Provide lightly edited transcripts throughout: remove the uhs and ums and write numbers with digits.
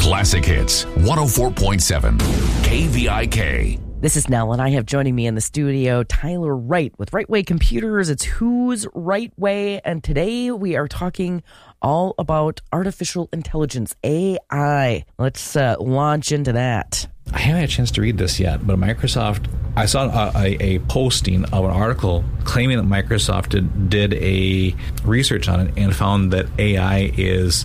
Classic Hits 104.7 KVIK. This is Nell, and I have joining me in the studio Tyler Wright with Right Way Computers. It's Who's Right Way, and today we are talking all about artificial intelligence, AI. Let's launch into that. I haven't had a chance to read this yet, but Microsoft, I saw a posting of an article claiming that Microsoft did a research on it and found that AI is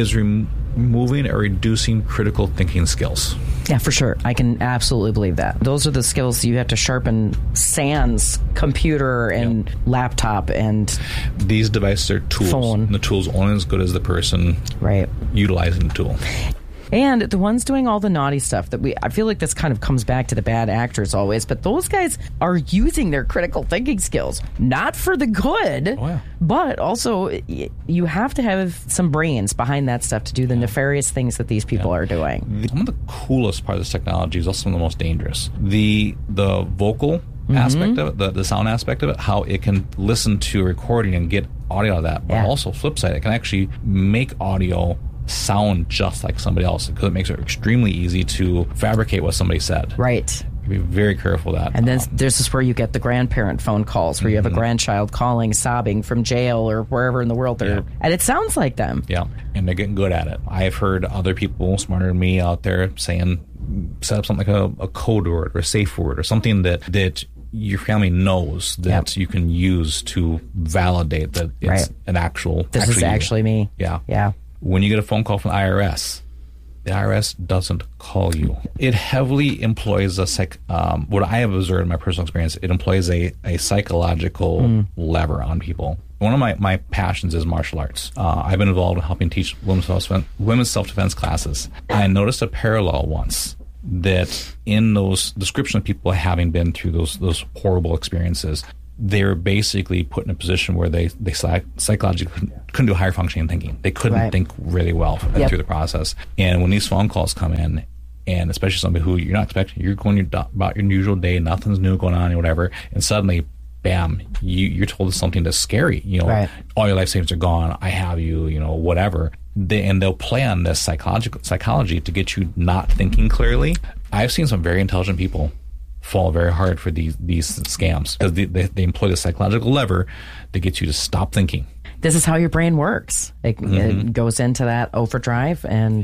removing or reducing critical thinking skills. Yeah, for sure. I can absolutely believe that. Those are the skills you have to sharpen sans computer and laptop and these devices are tools. Phone. And the tool's only as good as the person utilizing the tool. And the ones doing all the naughty stuff I feel like this kind of comes back to the bad actors always, but those guys are using their critical thinking skills, not for the good, but also you have to have some brains behind that stuff to do the nefarious things that these people are doing. One of the coolest parts of this technology is also some of the most dangerous. The vocal aspect of it, the sound aspect of it, how it can listen to a recording and get audio out of that, but also flip side, it can actually make audio sound just like somebody else because it makes it extremely easy to fabricate what somebody said. Right. Be very careful of that. And then this is where you get the grandparent phone calls where you have a grandchild calling, sobbing from jail or wherever in the world they're and it sounds like them. Yeah, and they're getting good at it. I've heard other people smarter than me out there saying set up something like a code word or a safe word or something that your family knows that you can use to validate that it's an actual... This is actually me. Yeah. Yeah. When you get a phone call from the IRS doesn't call you. It heavily employs what I have observed in my personal experience, it employs a psychological lever on people. One of my passions is martial arts. I've been involved in helping teach women's self-defense classes. I noticed a parallel once that in those descriptions of people having been through those horrible experiences, they're basically put in a position where they psychologically couldn't do higher functioning thinking. They couldn't think really well through the process. And when these phone calls come in, and especially somebody who you're not expecting, you're going about your usual day, nothing's new going on or whatever, and suddenly, bam, you're told something that's scary. All your life savings are gone. I have you, whatever. And they'll play on this psychology to get you not thinking clearly. I've seen some very intelligent people fall very hard for these scams because they employ the psychological lever to get you to stop thinking. This is how your brain works. It goes into that overdrive, and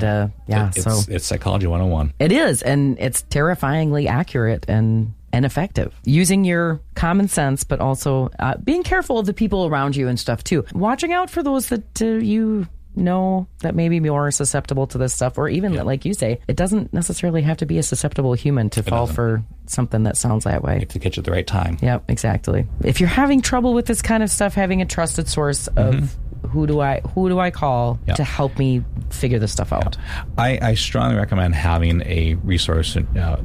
it's psychology 101. It is, and it's terrifyingly accurate and effective. Using your common sense, but also being careful of the people around you and stuff too. Watching out for those that you know that may be more susceptible to this stuff, or even like you say, it doesn't necessarily have to be a susceptible human to fall for something that sounds that way. You have to catch it at the right time. Yep, exactly. If you're having trouble with this kind of stuff, having a trusted source of who do I call to help me figure this stuff out? I strongly recommend having a resource, whether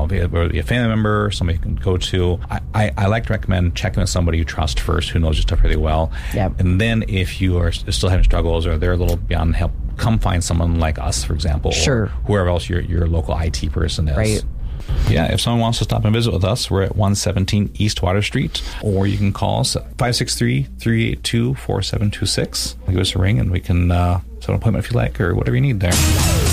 it be a family member, somebody you can go to. I like to recommend checking with somebody you trust first, who knows your stuff really well. Yep. And then if you are still having struggles or they're a little beyond help, come find someone like us, for example, or whoever else your local IT person is. Right. Yeah, if someone wants to stop and visit with us, we're at 117 East Water Street, or you can call us at 563-382-4726. Give us a ring and we can set an appointment if you like, or whatever you need there.